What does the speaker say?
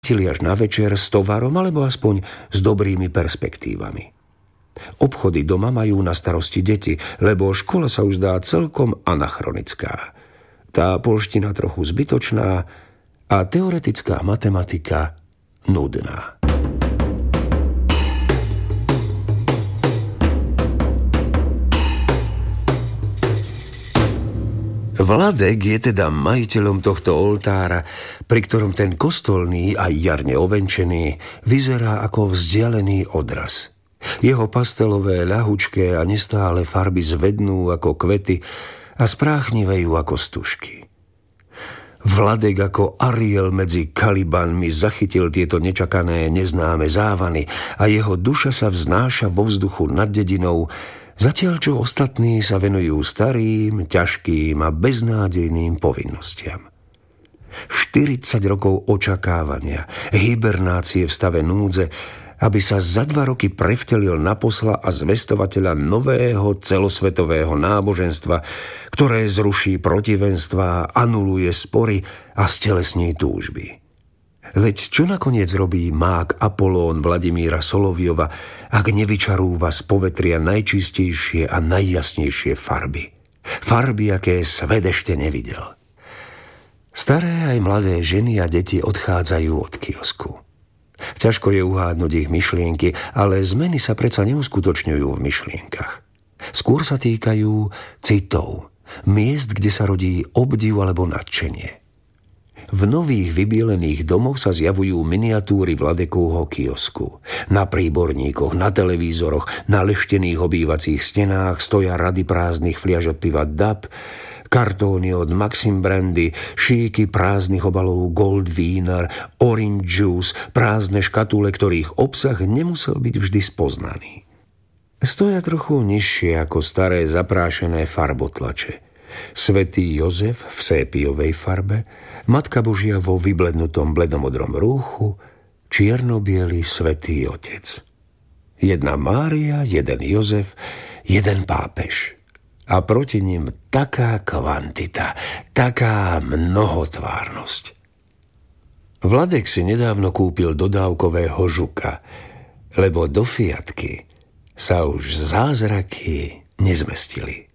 až na večer s tovarom alebo aspoň s dobrými perspektívami. Obchody doma majú na starosti deti, lebo škola sa už zdá celkom anachronická. Tá poľština trochu zbytočná a teoretická matematika nudná. Vladek je teda majiteľom tohto oltára, pri ktorom ten kostolný aj jarne ovenčený vyzerá ako vzdialený odraz. Jeho pastelové, ľahučké a nestále farby zvednú ako kvety a spráchnivejú ako stužky. Vladek ako Ariel medzi Kalibanmi zachytil tieto nečakané neznáme závany a jeho duša sa vznáša vo vzduchu nad dedinou, zatiaľ čo ostatní sa venujú starým, ťažkým a beznádejným povinnostiam. 40 rokov očakávania, hibernácie v stave núdze, aby sa za 2 roky prevtelil na posla a zvestovateľa nového celosvetového náboženstva, ktoré zruší protivenstvá, anuluje spory a stelesní túžby. Veď čo nakoniec robí mák Apolón Vladimíra Soloviova, ak nevyčarúva z povetria najčistejšie a najjasnejšie farby? Farby, aké svet ešte nevidel. Staré aj mladé ženy a deti odchádzajú od kiosku. Ťažko je uhádnuť ich myšlienky, ale zmeny sa predsa neuskutočňujú v myšlienkach. Skôr sa týkajú citov, miest, kde sa rodí obdiv alebo nadšenie. V nových vybielených domoch sa zjavujú miniatúry Vladekovho kiosku. Na príborníkoch, na televízoroch, na leštených obývacích stenách stoja rady prázdnych fliaž od piva DAB, kartóny od Maxim Brandy, šíky prázdnych obalov Gold Wiener, Orange Juice, prázdne škatule, ktorých obsah nemusel byť vždy spoznaný. Stoja trochu nižšie ako staré zaprášené farbotlače. Svätý Jozef v sépiovej farbe, Matka Božia vo vyblednutom bledomodrom rúchu, čierno-biely Svätý Otec. Jedna Mária, jeden Jozef, jeden pápež. A proti nim taká kvantita, taká mnohotvárnosť. Vladek si nedávno kúpil dodávkového žuka, lebo do Fiatky sa už zázraky nezmestili.